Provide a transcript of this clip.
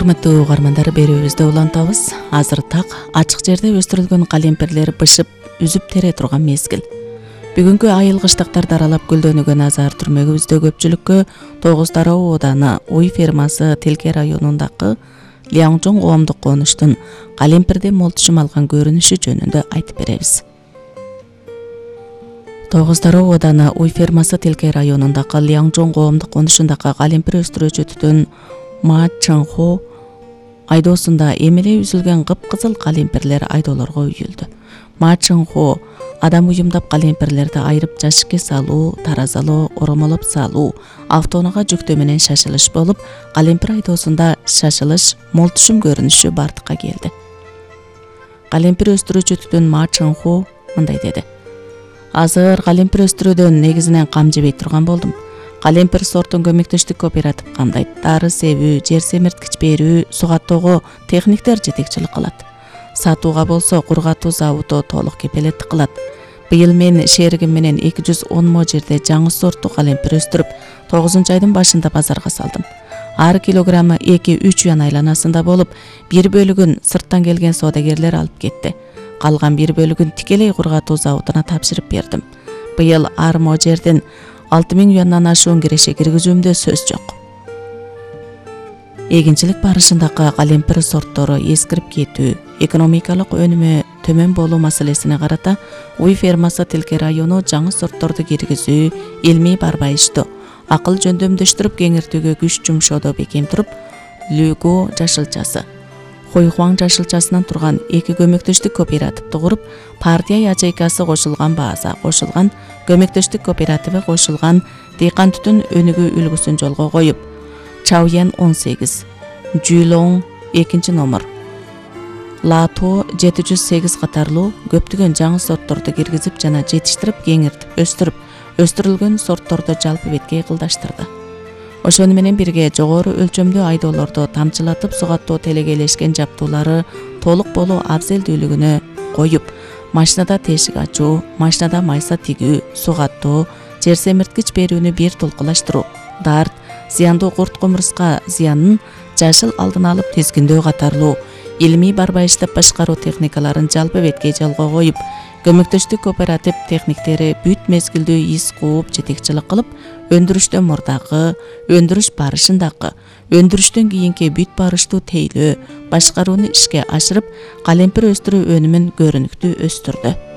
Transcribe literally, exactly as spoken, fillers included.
Урматтуу угармандар, берүүбүздө улантабыз. Азыр так ачык жерде өстүрүлгөн калемпирлер бышып, үзүп тере турган мезгил. Бүгүнкү айылгыштыктарды аралап гүлдөнүгөн азар түрмөгүбүздө көпчүлүккө Тогуз Тароо ооданы Уй фермасы Телке районундагы Лиаңжоң коомдук конуштун калемпирде молтушум алган көрүнүшү жөнүндө айтып беребиз. Тогуз Тароо ооданы Уй фермасы Телке районундагы Лиаңжоң коомдук конушундагы калемпир өстүрүүчүтүн Ма Чыңхо айдоосунда эмеле үзүлгөн кыпкызыл калемпирлер айдоолорго үйүлдү. Ма Чыңхо адам уюмдап калемпирлерди айырып жашикке салуу, таразалоо, оромолоп салуу, автоунаага жүктөө менен шашылыш болуп, калемпир айдоосунда шашылыш, молтушум көрүнүшү бардыкка келди. Калемпир өстүрүүчүтүн Ма Чыңхо мындай деди: Азыр калемпир өстүрүүдөн негизинен кам жебей турган болдум. Калемпир сортун көмөктөштүк кооператив кандайт, дары себүү, жер семирткич берүү, сугаттоого техниктер жетекчилик кылат. Сатууга болсо кургатуу заводу толук кепелеттик кылат. Быйыл мен шеригим менен эки жүз он мо жерде жаңы сорттуу калемпир өстүрүп, тогузунчу айдын башында базарга салдым. Ар килограммы эки үч юан айланасында болуп, бир бөлүгүн сырттан келген соодагерлер алып кетти. Калган бир бөлүгүн тикелей кургатуу заводуна тапшырып бердим. Быйыл ар мо жерден алты миң юандан ашуун киреше киргизүүмдө сөз жок. Эгинчилик барышындагы калемпир сорттору эскирип кетүү, экономикалык өнүмү төмөн болуу маселесине карата Уй фермасы Телке району жаңы сортторду киргизүү, илмий барбайыштоо, акыл жөндөмдөштүрүп кеңиртүүгө күч жумшоодо бекем туруп, Лүгө жашылчасы, Хойхуаң жашылчасынан турган эки көмөктөштүк кооперативди куруп, партия ячейкасы кошулган база кошулган, көмөктөштүк кооперативи кошулган, дыйкан түтүн өнүгүү үлгүсүн жолго коюп, Чаоян он сегиз, Жүлоң экинчи номер, Лато жети жүз сегиз катарлуу көптөгөн жаңы сортторду киргизип жана жетиштирип, кеңиртип, өстүрүп, өстүрүлгөн сортторду жалпы бетке кылдаштырды. Ошону менен бирге жогору өлчөмдүү айдоолорду тамчылатып сугаттоо телегейлешкен жаптуулары толук болуу абзелдүүлүгүнө коюп, машинада тешик ачуу, машинада майса тигүү, сугаттоо, жер семирткич берүүнү бир толкулаштыруу, дарт, зыяндуу курт кумурска зыянын жашыл алдын алып тизгиндөө катарлуу илмий барбайыштап башкаруу техникаларын жалпы бетке жолго коюп, көмөктөштүк кооператив техниктери бүт мезгилдүү из кууп жетекчилик кылып, өндүрүштөн мурдагы, өндүрүш барышындагы, өндүрүштөн кийинки бүт барыштуу тейлөө, башкарууну ишке ашырып, калемпир өстүрүү өнүмүн көрүнүктүү өстүрдү.